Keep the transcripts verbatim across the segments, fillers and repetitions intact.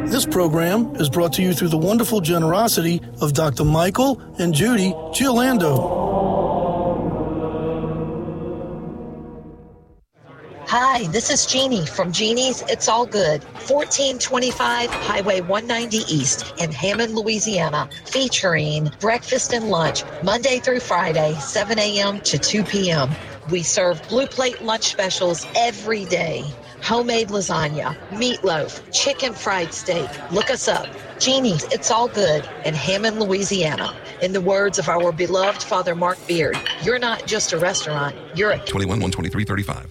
This program is brought to you through the wonderful generosity of Doctor Michael and Judy Giolando. Hi, this is Jeannie from Jeannie's It's All Good, fourteen twenty-five Highway one ninety East in Hammond, Louisiana, featuring breakfast and lunch Monday through Friday, seven a.m. to two p.m. We serve blue plate lunch specials every day. Homemade lasagna, meatloaf, chicken fried steak. Look us up. Jeannie's It's All Good in Hammond, Louisiana. In the words of our beloved Father Mark Beard, you're not just a restaurant, you're a... twenty-one, one twenty-three, thirty-five.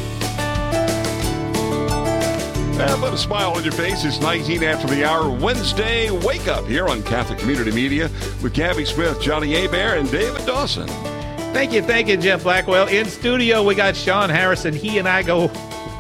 And put a smile on your face. It's nineteen after the hour, Wednesday Wake Up here on Catholic Community Media with Gabby Smith, Johnny Hebert, and David Dawson. Thank you, thank you, Jeff Blackwell. In studio, we got Sean Harrison. He and I go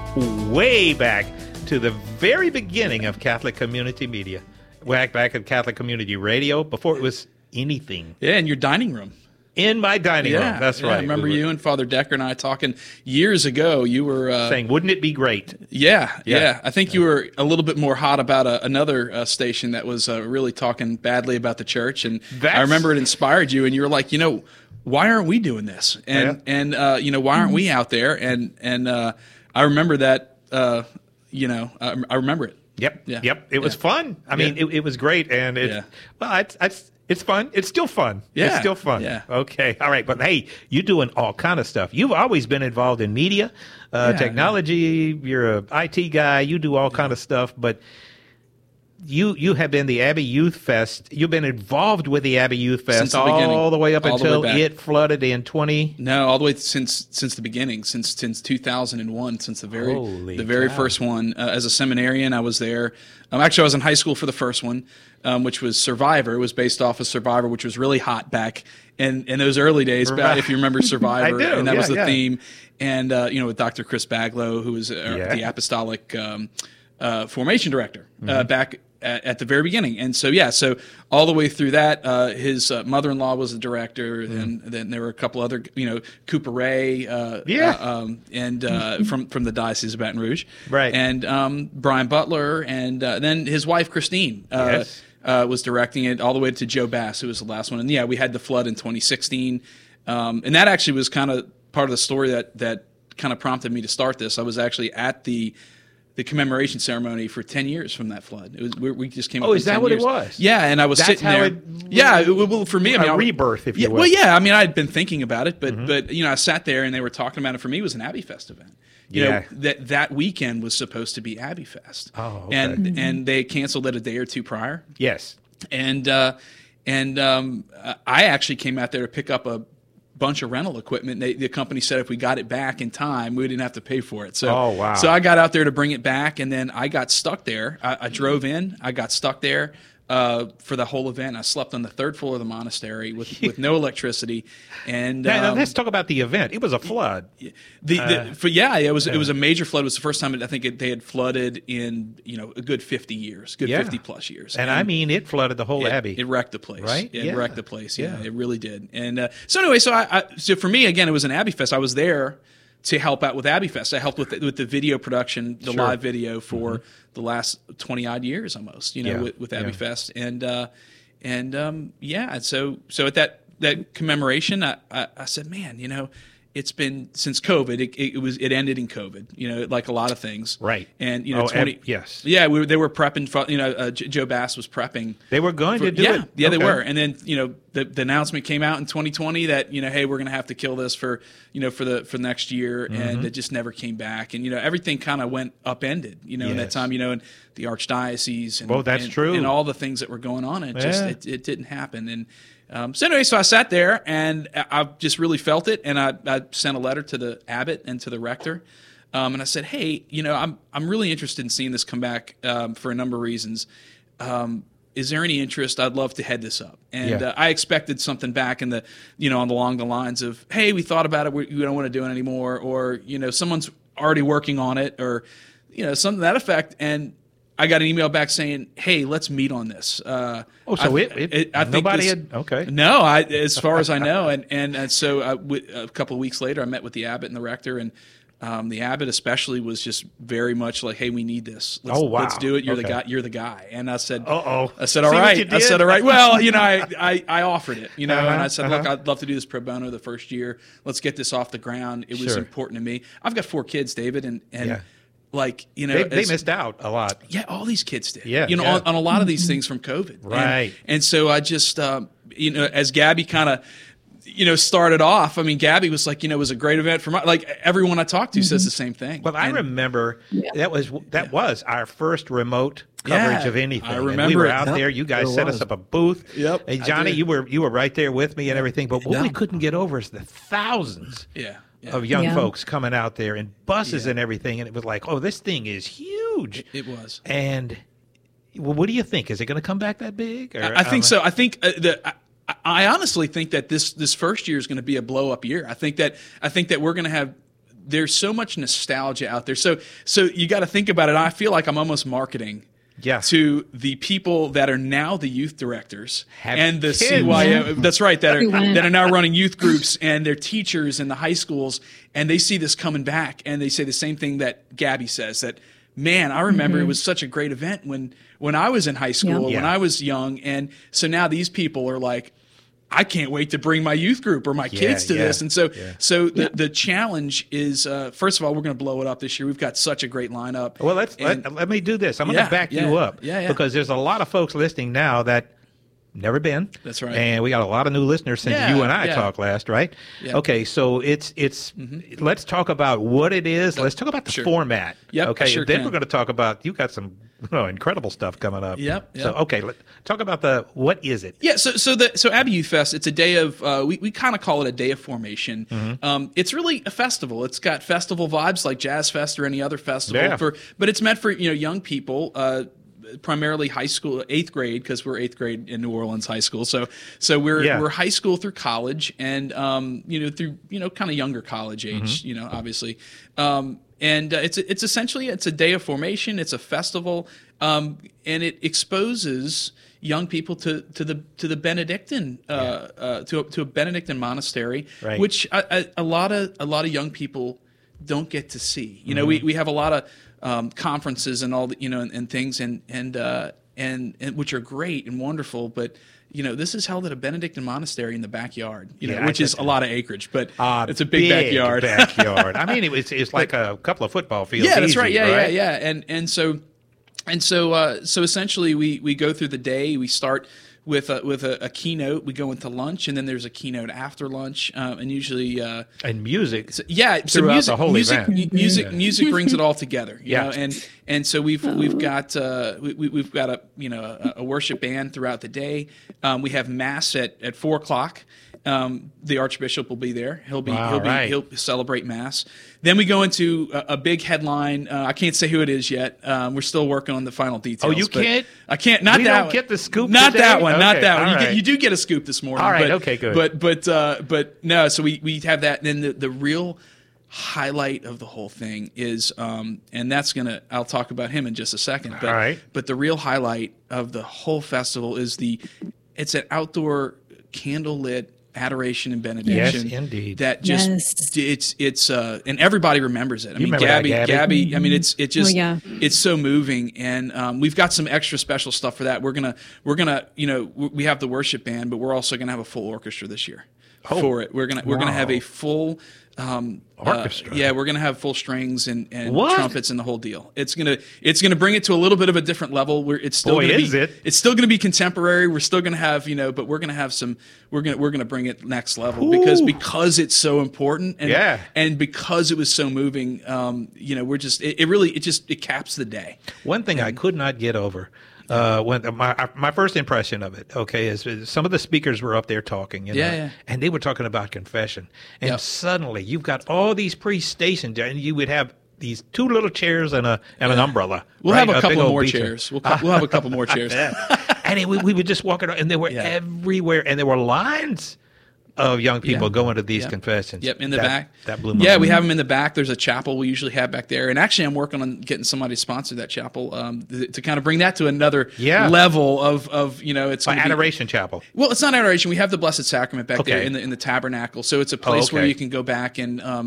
way back to the very beginning of Catholic Community Media. Back back at Catholic Community Radio before it was anything. Yeah, in your dining room. In my dining yeah, room, that's yeah, right. I remember we were, you and Father Decker and I talking years ago. You were uh, saying, wouldn't it be great? Yeah, yeah. Yeah. I think you were a little bit more hot about a, another uh, station that was uh, really talking badly about the church. And That's... I remember it inspired you, and you were like, you know, why aren't we doing this? And, Yeah. and uh, you know, why aren't we out there? And, and uh, I remember that, uh, you know, I, I remember it. Yep, Yeah. yep. It was Yeah. fun. I mean, Yeah. it, it was great. And it, Yeah. well, it's, it's, it's fun. It's still fun. Yeah. It's still fun. Yeah. Okay. All right. But hey, you're doing all kind of stuff. You've always been involved in media, uh, Yeah, technology. You're a I T guy. You do all kind of stuff. But you you have been the Abbey Youth Fest. You've been involved with the Abbey Youth Fest Since the all beginning. the way up All the way until back. it flooded in twenty. No, all the way since since the beginning, since since two thousand one, since the very Holy the very cow. first one. Uh, as a seminarian, I was there. Um, actually, I was in high school for the first one, um, which was Survivor. It was based off of Survivor, which was really hot back in, in those early days. Back, if you remember Survivor, I do, and that was yeah, the yeah. theme. And uh, you know, with Doctor Chris Baglow, who was uh, Yeah. the apostolic um, uh, formation director uh, Mm-hmm. back. At, at the very beginning. And so, yeah, so all the way through that, uh, his uh, mother-in-law was the director, Mm-hmm. and then there were a couple other, you know, Cooper Ray, uh, Yeah. uh, um, and uh, from from the Diocese of Baton Rouge, Right. and um, Brian Butler, and uh, then his wife Christine uh, Yes. uh, was directing it all the way to Joe Bass, who was the last one. And yeah, we had the flood in twenty sixteen, um, and that actually was kind of part of the story that that kind of prompted me to start this. I was actually at the the commemoration ceremony for ten years from that flood. It was, we, we just came up Oh, with is that ten what it years. was? Yeah, and I was That's sitting how there. it- yeah, it, well, for me, I a mean, I- rebirth, if you yeah, will. Well, yeah, I mean, I had been thinking about it, but Mm-hmm. but you know, I sat there and they were talking about it. For me, it was an Abbey Fest event. You Yeah. know, that that weekend was supposed to be Abbey Fest. Oh, okay. and and they canceled it a day or two prior. Yes. And uh, and um, I actually came out there to pick up a bunch of rental equipment. They, the company said if we got it back in time, we didn't have to pay for it. So, Oh, wow. So I got out there to bring it back, and then I got stuck there. I, I drove in. I got stuck there uh, for the whole event. I slept on the third floor of the monastery with, with no electricity. And Now, now um, let's talk about the event. It was a flood. the, Uh, the for yeah, it was it was a major flood. It was the first time I think it, they had flooded in you know a good fifty years, good Yeah. fifty plus years. And, I mean, it flooded the whole it, Abbey. It wrecked the place, Right? It Yeah. wrecked the place. Yeah, Yeah. it really did. And uh, so anyway, so I, I so for me again, it was an Abbey Fest. I was there to help out with Abbey Fest. I helped with the, with the video production, the Sure. live video for the last twenty odd years almost. You know, Yeah. with, with Abbey Yeah. Fest, and uh, and um, yeah, and so so at that that commemoration, I, I, I said, man, you know. It's been since COVID. It, it was it ended in COVID. You know, like a lot of things. Right. And you know, Oh, twenty. and- yes. Yeah, we were, they were prepping. For, you know, uh, J- Joe Bass was prepping. They were going for- to do yeah, it. Yeah, they Okay. were. And then you know, the, the announcement came out in twenty twenty that you know, hey, we're going to have to kill this for you know for the for next year, Mm-hmm. and it just never came back. And you know, everything kind of went upended. You know, in that Yes. time. You know, and the archdiocese. And, Well, that's and, true. And all the things that were going on, and it just Yeah. it, it didn't happen. And um, so anyway, so I sat there and I I just really felt it, and I, I sent a letter to the abbot and to the rector, um, and I said, hey, you know, I'm I'm really interested in seeing this come back um, for a number of reasons. Um, is there any interest? I'd love to head this up. And Yeah. uh, I expected something back in the, you know, on the, along the lines of, hey, we thought about it, we, we don't want to do it anymore, or you know, someone's already working on it, or you know, something to that effect. And I got an email back saying, "Hey, let's meet on this." Uh, Oh, so I, it- it- I think nobody this- had- okay. No, I, as far as I know, and and, and so I, w- a couple of weeks later, I met with the abbot and the rector, and Um, the abbot especially was just very much like, "Hey, we need this. Let's, Oh, wow. let's do it. You're Okay. the guy. You're the guy." And I said, Uh-oh. I said, all See what right. you I did? said, all right. Well, you know, I, I, I offered it, you know, Uh-huh, and I said, look, uh-huh. I'd love to do this pro bono the first year. Let's get this off the ground. It was Sure. important to me. I've got four kids, David, and, and Yeah. like, you know, They, they as- missed out a lot. yeah, all these kids did. Yeah, you know, yeah. on, on a lot of these things from COVID. And- Right. And, so I just, um, you know, as Gabby kind of, you know, started off. I mean, Gabby was like, you know, it was a great event for my. Like everyone I talked to says the same thing. Well, I And- remember that was that was our first remote coverage Yeah, of anything. I And we remember were it. out Yep, there. You guys it set was. us up a booth. Yep, And I Johnny, did. you were you were right there with me and everything. But what Yeah. we couldn't get over is the thousands Yeah. yeah. of young Yeah. folks coming out there in buses Yeah. and everything, and it was like, oh, this thing is huge. It was. And well, what do you think? Is it going to come back that big? Or, I think um, so. I think uh, the. I, I honestly think that this this first year is going to be a blow up year. I think that I think that we're going to have. There's so much nostalgia out there. So so you got to think about it. I feel like I'm almost marketing. Yeah. To the people that are now the youth directors Have and the kids. C Y M, that's right, that are Everyone. that are now running youth groups and they're teachers in the high schools, and they see this coming back, and they say the same thing that Gabby says, that man, I remember it was such a great event when when I was in high school, Yeah. when Yeah. I was young, and so now these people are like, I can't wait to bring my youth group or my Yeah, kids to yeah, this. And so, yeah. so the, the challenge is, uh, first of all, we're going to blow it up this year. We've got such a great lineup. Well, let's And- let, let me do this. I'm going Yeah, to back yeah, you up yeah, yeah. because there's a lot of folks listening now that never been. That's right. And we got a lot of new listeners since Yeah, you and I yeah. talked last, right? Yeah. Okay, so it's it's. Let's talk about what it is. Let's talk about the Sure. format. Yep, I Okay, sure and then can. we're going to talk about you got some oh, incredible stuff coming up. Yep, So yep. okay, let, talk about the what is it? Yeah, so so the so Abbey Youth Fest, it's a day of uh, we we kind of call it a day of formation. Mm-hmm. Um, it's really a festival. It's got festival vibes like Jazz Fest or any other festival. Yeah. For but it's meant for you know young people. Uh, primarily high school, eighth grade, because we're eighth grade in New Orleans high school. So, so we're Yeah. we're high school through college, and um, you know through you know kind of younger college age, Mm-hmm. you know, obviously. Um, and uh, it's it's essentially it's a day of formation. It's a festival, um, and it exposes young people to to the to the Benedictine uh, uh, to a, to a Benedictine monastery, Right. which a, a, a lot of a lot of young people don't get to see. You know, we, we have a lot of um, conferences and all the, you know and, and things and and, uh, and and which are great and wonderful, but you know this is held at a Benedictine monastery in the backyard, you know, Yeah, I which is think- a lot of acreage, but Uh, it's a big, backyard. backyard. I mean, it was, it's like a couple of football fields. Yeah, that's easy, right. Yeah, right? yeah, yeah. And and so and so uh, so essentially we we go through the day. We start with a, with a, a keynote. We go into lunch, and then there's a keynote after lunch, um, and usually. Uh, And music. So, yeah, so Throughout music, the whole music, event. mu- music, music brings it all together. You Yeah. know? and and so we've we've got uh, we, we- we've got a you know a, a worship band throughout the day. Um, we have mass at, at four o'clock. Um, the Archbishop will be there. He'll be Wow, he'll be right. he'll celebrate mass. Then we go into a, a big headline. Uh, I can't say who it is yet. Um, we're still working on the final details. Oh, you but can't? I can't. Not We that don't one. get the scoop Not today? that one. Not Okay, that one. all You, get, right. you do get a scoop this morning. All right, but- okay, good. But but uh, but no. So we, we have that. And then the, the real highlight of the whole thing is, um, and that's gonna. I'll talk about him in just a second. But, All right. But the real highlight of the whole festival is the. It's an outdoor candle lit adoration and benediction. Yes, indeed. That just Yes. it's it's uh and everybody remembers it. I mean, remember that, Gabby, Gabby? Gabby. I mean, it's it just Oh, yeah. it's so moving, and um, we've got some extra special stuff for that. We're gonna we're gonna you know w- we have the worship band, but we're also gonna have a full orchestra this year Oh, for it. We're gonna we're gonna have wow. a full. Um, uh, Orchestra. yeah, we're gonna have full strings and, and What? trumpets and the whole deal. It's gonna it's gonna bring it to a little bit of a different level. Where it's still Boy, gonna is be it. it's still gonna be contemporary. We're still gonna have you know, but we're gonna have some. We're gonna we're gonna bring it next level because Ooh. because it's so important and Yeah. and because it was so moving. Um, you know, we're just it, it really it just it caps the day. One thing I could not get over uh, when my my first impression of it, okay, is, is some of the speakers were up there talking, you know, Yeah, yeah. and they were talking about confession, and Yep. suddenly you've got all these priests stationed there, and you would have these two little chairs and a and an umbrella. We'll right? have a big couple old more beacher. chairs. We'll, we'll have a couple more chairs. And it, we, we would just walk around, and they were Yeah. everywhere, and there were lines of young people Yeah. going to these Yep. confessions. Yep, in the That- back. That blew my Yeah, mind. we have them in the back. There's a chapel we usually have back there, and actually, I'm working on getting somebody to sponsor that chapel um, th- to kind of bring that to another Yeah. level of of you know it's By gonna be- Adoration Chapel. Well, it's not adoration. We have the Blessed Sacrament back there Okay. in the in the tabernacle, so it's a place okay. where you can go back and um,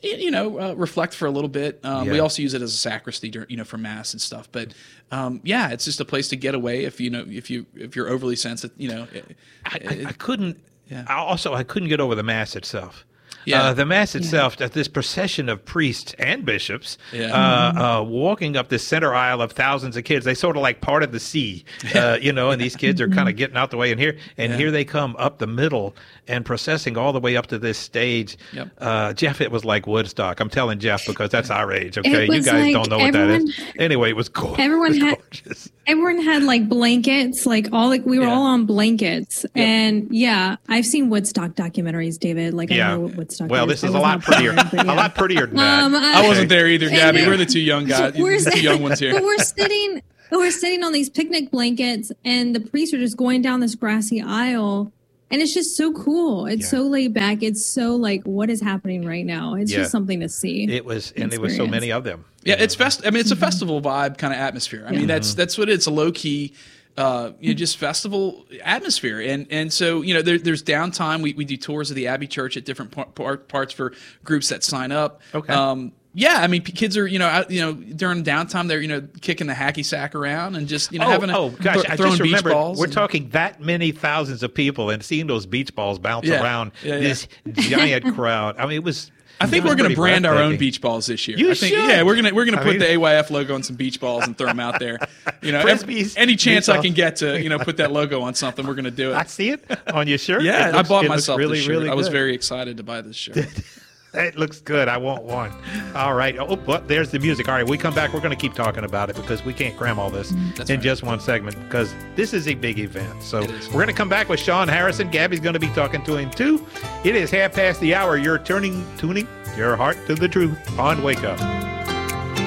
you know, uh, reflect for a little bit. Um, Yeah. We also use it as a sacristy, dur- you know, for mass and stuff. But um, yeah, it's just a place to get away if you know if you if you're overly sensitive. You know, it, I, I, I couldn't. Yeah. I also, I couldn't get over the mass itself. Yeah. Uh, the mass itself, that this procession of priests and bishops Yeah. uh, uh, walking up this center aisle of thousands of kids. They sort of like part of the sea, uh, you know, and these kids are kind of getting out the way. And here, and Yeah. here they come up the middle and processing all the way up to this stage. Yep. Uh, Jeff, it was like Woodstock. I'm telling Jeff because that's our age. Okay, It you was guys like don't know what that everyone- is. Anyway, it was cool. Everyone it was had- gorgeous. Everyone had like blankets, like all like we were Yeah. all on blankets, and yeah, I've seen Woodstock documentaries, David. Like I Yeah. know what Woodstock. Well, is. this is I a was lot not prettier. born, but A yeah. lot prettier than that. Um, I wasn't there either, And Gabby. then- We're the two young guys, we're, the two young ones here. But we're sitting, we're sitting on these picnic blankets, and the priests are just going down this grassy aisle, and it's just so cool. It's Yeah. so laid back. It's so like what is happening right now. It's Yeah. just something to see. It was, and there was so Experience. many of them. Yeah, it's fest. I mean, it's a festival vibe kind of atmosphere. I mean, that's that's what it's a low key, uh, you know, just festival atmosphere. And and so you know, there, there's downtime. We we do tours of the Abbey Church at different par- par- parts for groups that sign up. Okay. Um, yeah, I mean, p- kids are you know out, you know during downtime they're you know kicking the hacky sack around and just you know oh, having a oh gosh, th- I throwing just beach remembered. balls. We're and- talking that many thousands of people and seeing those beach balls bounce Yeah. around Yeah, yeah. this giant crowd. I mean, it was. I think it was we're going to pretty brand our own breathtaking. beach balls this year. You I think, should. Yeah, we're gonna we're gonna I put mean- the A Y F logo on some beach balls and throw them out there. You know, every- Frisbees, any chance beach I can balls. get to you know put that logo on something, we're going to do it. I see it on your shirt. Yeah, It looks- I bought it looks myself really, this shirt. really I was good. very excited to buy this shirt. It looks good. I want one. All right. Oh, but there's the music. All right. We come back. We're going to keep talking about it because we can't cram all this That's in right. just one segment because this is a big event. So It is. we're going to come back with Sean Harrison. Gabby's going to be talking to him too. It is half past the hour. You're turning, tuning your heart to the truth on Wake Up.